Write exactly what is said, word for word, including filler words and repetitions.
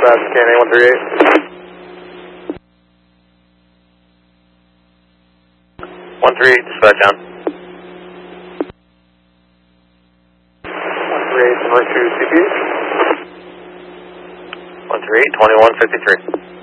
Bad scanning, one three eight. one three eight, dispatch down. one three eight, number two C P. one three eight, twenty-one fifty-three.